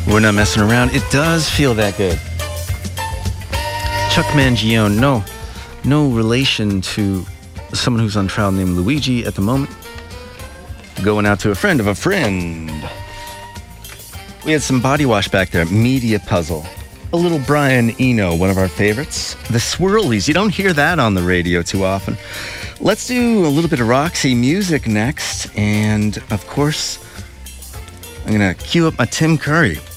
We're not messing around. It does feel that good. Chuck Mangione, no relation to someone who's on trial named Luigi at the moment. Going out to a friend of a friend. We had some Body Wash back there. Media Puzzle. A little Brian Eno, one of our favorites. The Swirlies. You don't hear that on the radio too often. Let's do a little bit of Roxy music next. And, of course, I'm going to cue up my Tim Curry.